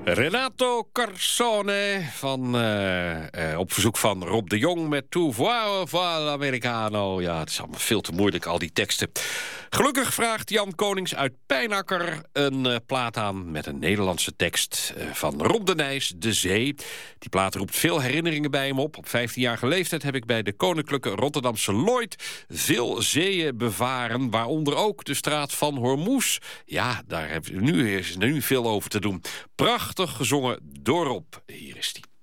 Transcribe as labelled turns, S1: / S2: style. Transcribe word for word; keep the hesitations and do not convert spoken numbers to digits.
S1: Renato Carcone van, uh, uh, op verzoek van Rob de Jong met Tu vuoi fare Americano. Ja, het is allemaal veel te moeilijk, al die teksten. Gelukkig vraagt Jan Konings uit Pijnacker een uh, plaat aan met een Nederlandse tekst uh, van Rob de Nijs, De Zee. Die plaat roept veel herinneringen bij hem op. Op vijftienjarige leeftijd heb ik bij de Koninklijke Rotterdamse Lloyd veel zeeën bevaren, waaronder ook de straat van Hormuz. Ja, daar heb je nu, is er nu veel over te doen. Prachtig gezongen door Rob. Hier is die.